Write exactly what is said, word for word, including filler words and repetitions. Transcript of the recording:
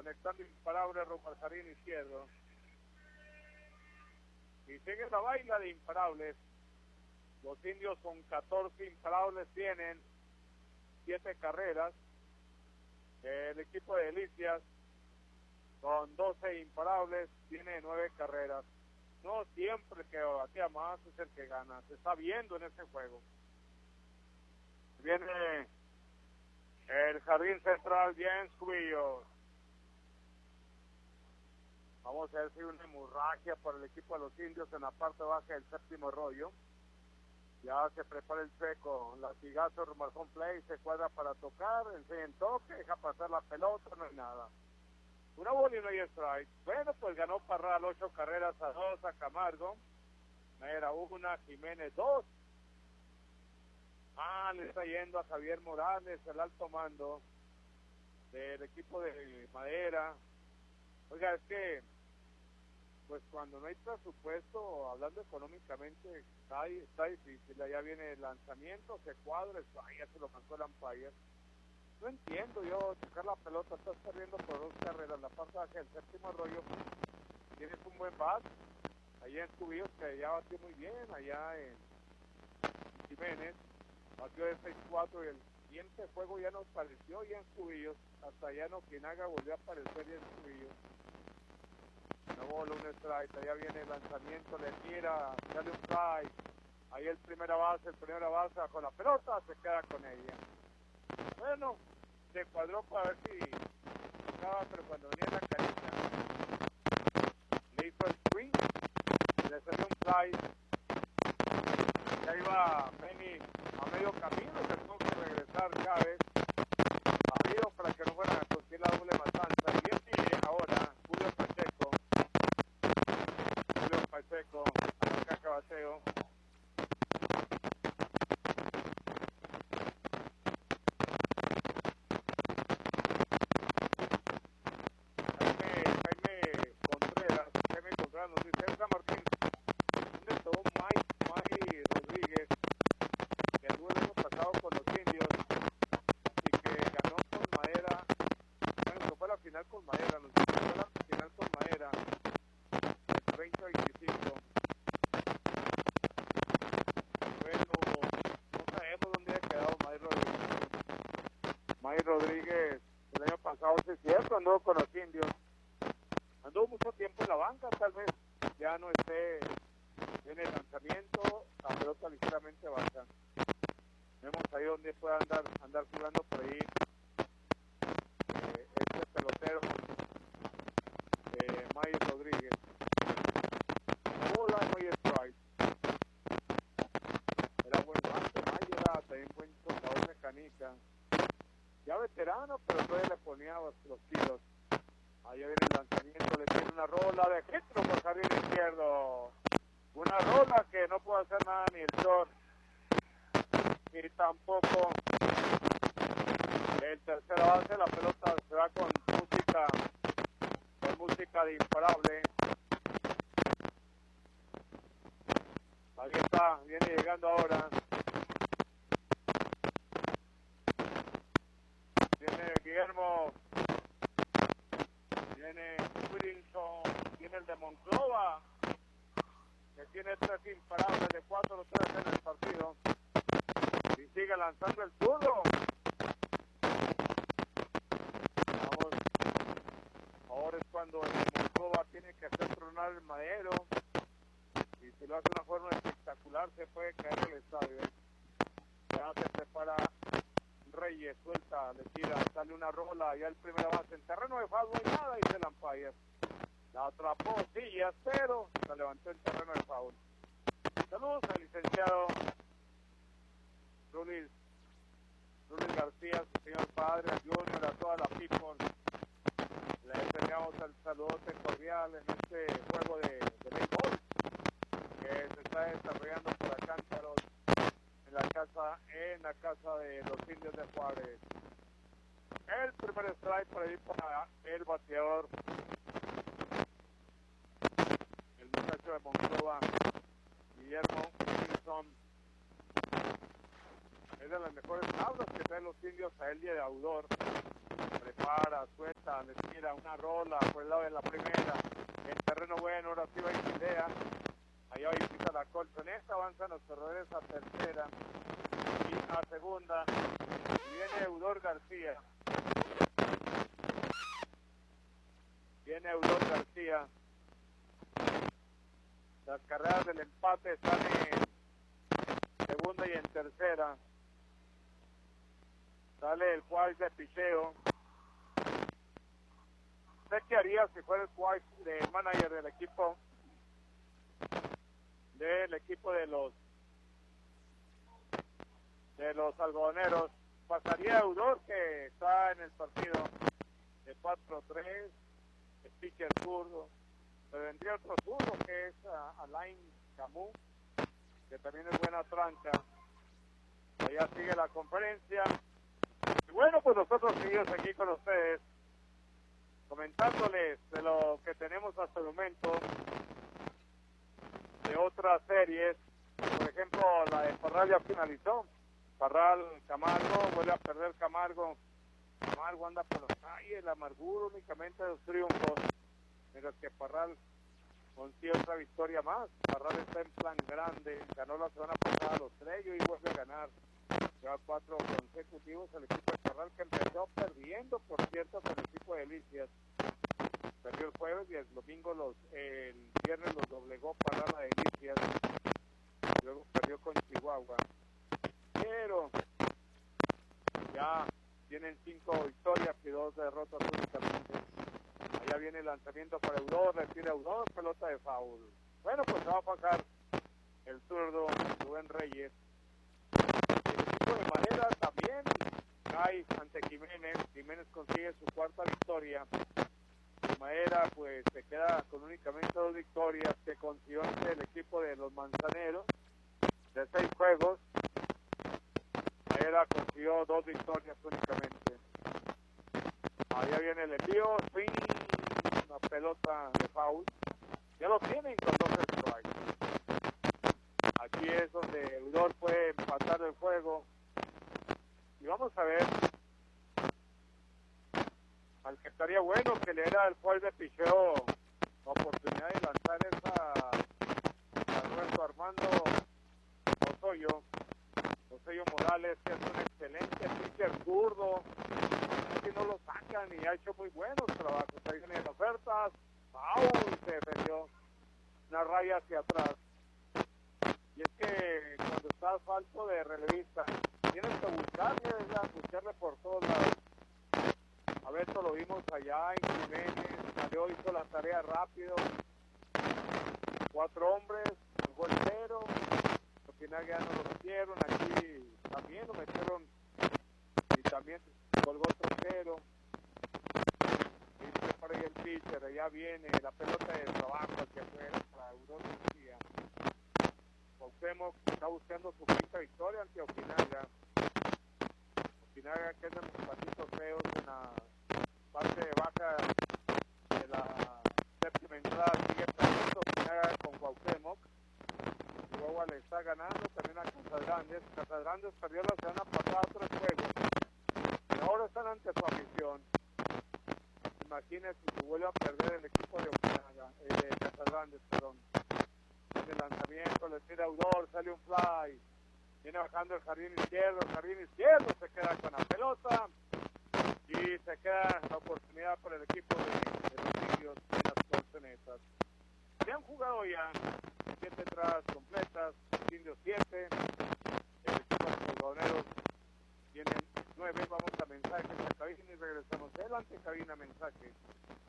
conectando imparable rumbo al jardín izquierdo. Y sigue la baila de imparables. Los indios con catorce imparables tienen siete carreras. El equipo de Delicias con doce imparables tiene nueve carreras. No siempre que batea más es el que gana. Se está viendo en este juego. Viene el jardín central, James Cubillos. Vamos a ver si hay una hemorragia por el equipo de los indios en la parte baja del séptimo rollo. Ya se prepara el Checo, latigazo rumbo al home play, se cuadra para tocar, enseña en toque, deja pasar la pelota, no hay nada. Una bola y no hay strike. Bueno, pues ganó Parral ocho carreras a dos a Camargo. Era una, Jiménez dos. Ah, le está yendo a Javier Morales, el alto mando del equipo de Madera. Oiga, es que pues cuando no hay presupuesto, hablando económicamente, está, está difícil. Allá viene el lanzamiento, se cuadra, ay, ya se lo mandó el umpire. No entiendo yo, tocar la pelota, estás perdiendo por dos carreras, la parte baja del séptimo rollo, tienes un buen bat, allá en Cubillos, que ya batió muy bien, allá en Jiménez, batió de seis cuatro y el siguiente juego ya nos pareció ya en Cubillos, hasta allá en Okinaga volvió a aparecer ya en Cubillos. Una bola, un strike, allá viene el lanzamiento, le tira, sale un strike, ahí el primera base, el primera base bajo la pelota, se queda con ella. Bueno, se cuadró para ver si tocaba, pero cuando venía la carita, le hizo el swing, le salió un fly, ya iba Penny a medio camino, se tuvo que regresar Chávez, abrió para que no fueran a conseguir la doble matanza, y él sigue ahora, Julio Pacheco, Julio Pacheco, a la caja bateo. Nos dice Elsa Martín, ¿dónde quedó Mike, Mike Rodríguez, que anduvo el año pasado con los indios y que ganó con Madera? Bueno, que fue la final con Madera, nos dice, fue la final con Madera, el veinte veinticinco. Bueno, no sabemos dónde ha quedado Mike Rodríguez. Mike Rodríguez, el año pasado, sí es cierto, anduvo con los indios. Anduvo mucho tiempo en la banca, tal vez ya no esté en el lanzamiento, la pelota ligeramente baja. Vemos ahí donde puede andar andar jugando por ahí eh, este pelotero eh, Mike Rodríguez. Bola muy strike. Era buen bate, Mike era también buen tocador mecánica. Ya veterano, pero todavía le ponía los kilos. Ahí viene el lanzamiento, le tiene una rola de hit por jardín izquierdo. Una rola que no puede hacer nada ni el short, ni tampoco el tercera base. La pelota se va con música, con música de imparable. Ahí está, viene llegando ahora. Viene Guillermo. Viene Wilson, viene el de Monclova, que tiene tres imparables de cuatro tres en el partido. Y sigue lanzando el zurdo. Vamos. Ahora es cuando el de Monclova tiene que hacer tronar el madero. Y si lo hace de una forma espectacular, se puede caer el estadio. Ya se prepara Reyes, suelta, le tira, sale una rola, ya el primera base en terreno de foul, no hay nada, dice el umpire. La atrapó, sí, ya cero, se levantó en terreno de foul. Saludos al licenciado Rulis, Rulis García, su señor padre, a Junior, a toda la people. Le entregamos el saludote cordial en este juego de, de béisbol que se está desarrollando por acá en Taros. En la casa, en la casa de los indios de Juárez. El primer strike por ahí para el bateador, el muchacho de Monclova, Guillermo Wilson. Es de las mejores tablas que traen los indios a el día de Audor. Prepara, suelta, avienta, le tira una rola por el lado de la primera, en terreno bueno, ahora sí va a ir idea, allá visita la colchoneta, avanzan los corredores a tercera y a segunda, y viene Eudor García, viene Eudor García, las carreras del empate están en segunda y en tercera, sale el Juárez de picheo. ¿Qué haría si fuera el Juárez de manager del equipo del equipo de los de los algodoneros? Pasaría a Eudor, que está en el partido de cuatro tres, el pitcher zurdo, pero vendría otro zurdo que es uh, Alain Camus, que también es buena tranca. Allá sigue la conferencia y bueno, pues nosotros seguimos aquí con ustedes comentándoles de lo que tenemos hasta el momento, de otras series. Por ejemplo, la de Parral ya finalizó. Parral, Camargo, vuelve a perder Camargo. Camargo anda por las calles, la amargura únicamente de los triunfos, mientras que Parral consigue otra victoria más. Parral está en plan grande, ganó la semana pasada a los Trello y vuelve a ganar. Lleva cuatro consecutivos el equipo de Parral, que empezó perdiendo, por cierto, con el equipo de Delicias. Perdió el jueves y el domingo, los el viernes los doblegó Parral a Delicias. Luego perdió con Chihuahua. Pero ya tienen cinco victorias y dos derrotas únicamente. Allá viene el lanzamiento para Eudor, retira Eudor, pelota de foul. Bueno, pues va a pasar el zurdo Rubén Reyes. El equipo de Madera también cae ante Jiménez. Jiménez consigue su cuarta victoria. Madera pues se queda con únicamente dos victorias que consiguió ante el equipo de los Manzaneros de seis juegos. Madera consiguió dos victorias únicamente. Allá viene el envío, fin, una pelota de foul. Ya lo tienen con dos strikes. Aquí es donde Eudor puede empatar el juego. Y vamos a ver al que estaría bueno que le era el Juárez de picheo la oportunidad de lanzar esa a Roberto Armando Osoyo. Osoyo Morales, que es un excelente pitcher zurdo, que no lo sacan y ha hecho muy buenos trabajos. Ahí vienen ofertas, foul, se defendió una raya hacia atrás. Y es que cuando estás falto de relevista, tienes que buscarle, ¿verdad? Buscarle por todos lados. A Beto lo vimos allá en Jiménez, salió, hizo la tarea rápido. Cuatro hombres, jugó el cero. Al final ya no lo metieron, aquí también lo metieron y también colgó otro cero. Y se para ahí el pitcher, allá viene la pelota de trabajo hacia afuera para Eudor García. Cuauhtémoc está buscando su quinta victoria ante Ojinaga. Ojinaga que es de los patitos feos en la parte baja de la séptima entrada, sigue perdiendo Ojinaga con Cuauhtémoc. Chihuahua le está ganando también a Casagrandes. Casagrandes perdió la semana pasada tres juegos y ahora están ante su afición. Imagínense si vuelve a perder el equipo de Ojinaga, eh, de Casagrandes, perdón. En el lanzamiento le tira Eudor, sale un fly, viene bajando el jardín izquierdo, el jardín izquierdo se queda con la pelota y se queda la oportunidad para el equipo de, de los indios en las colchonetas. Se han jugado ya siete entradas completas, los indios siete, el equipo de los algodoneros tienen nueve. Vamos a mensajes a cabina y regresamos adelante, cabina mensajes.